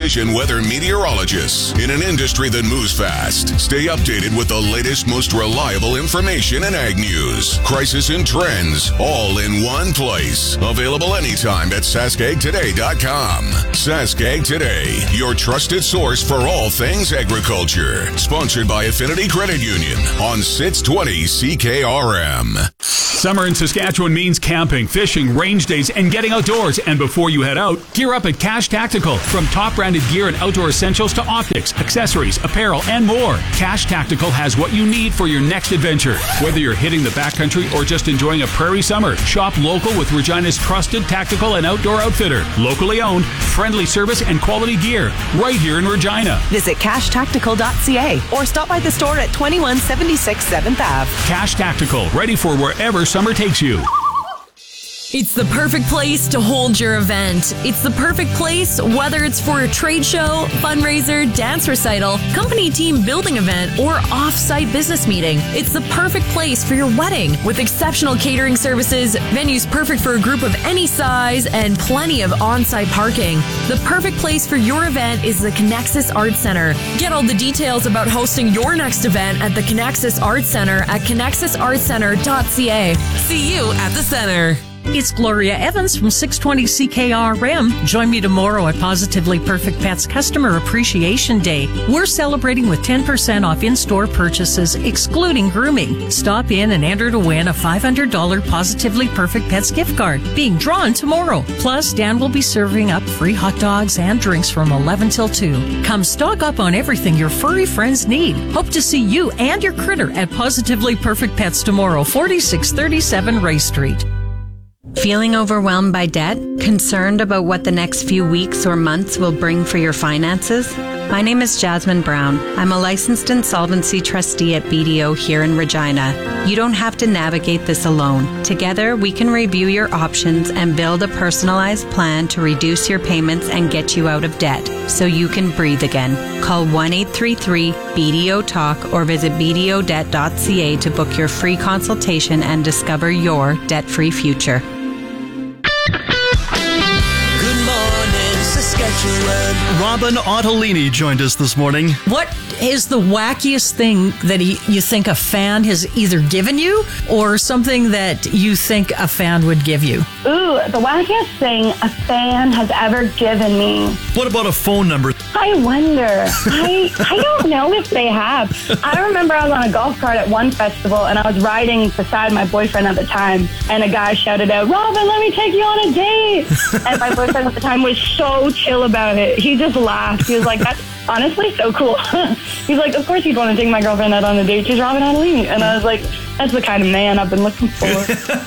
precision weather meteorologists in an industry that moves fast. Stay updated with the latest, most reliable information in ag news, crisis and trends, all in one place. Available anytime at saskagtoday.com. Sask Ag Today, your trusted source for all things agriculture. Sponsored by Affinity Credit Union on 620 CKRM. Summer in Saskatchewan means camping, fishing, range days, and getting outdoors. And before you head out, gear up at Cash Tactical. From top-branded gear and outdoor essentials to optics, accessories, apparel, and more, Cash Tactical has what you need for your next adventure. Whether you're hitting the backcountry or just enjoying a prairie summer, shop local with Regina's trusted tactical and outdoor outfitter. Locally owned, friendly service, and quality gear right here in Regina. Visit cashtactical.ca or stop by the store at 2176 7th Ave. Cash Tactical, ready for wherever summer takes you. It's the perfect place to hold your event. It's the perfect place whether it's for a trade show, fundraiser, dance recital, company team building event, or off-site business meeting. It's the perfect place for your wedding with exceptional catering services, venues perfect for a group of any size, and plenty of on-site parking. The perfect place for your event is the Connexus Arts Center. Get all the details about hosting your next event at the Connexus Arts Center at connexusartscenter.ca. See you at the center. It's Gloria Evans from 620 CKRM. Join me tomorrow at Positively Perfect Pets Customer Appreciation Day. We're celebrating with 10% off in-store purchases, excluding grooming. Stop in and enter to win a $500 Positively Perfect Pets gift card, being drawn tomorrow. Plus, Dan will be serving up free hot dogs and drinks from 11 till 2. Come stock up on everything your furry friends need. Hope to see you and your critter at Positively Perfect Pets tomorrow, 4637 Ray Street. Feeling overwhelmed by debt? Concerned about what the next few weeks or months will bring for your finances? My name is Jasmine Brown. I'm a licensed insolvency trustee at BDO here in Regina. You don't have to navigate this alone. Together, we can review your options and build a personalized plan to reduce your payments and get you out of debt so you can breathe again. Call 1-833-BDO-TALK or visit bdodebt.ca to book your free consultation and discover your debt-free future. Robin Ottolini joined us this morning. What is the wackiest thing that you think a fan has either given you or something that you think a fan would give you? Ooh, the wackiest thing a fan has ever given me. What about a phone number? I wonder. I don't know if they have. I remember I was on a golf cart at one festival and I was riding beside my boyfriend at the time and a guy shouted out, "Robin, let me take you on a date." And my boyfriend at the time was so chill about it. He just laughed. He was like, "That's honestly so cool." He's like, "Of course you'd want to take my girlfriend out on a date. She's Robin Ottolini." And I was like, that's the kind of man I've been looking for.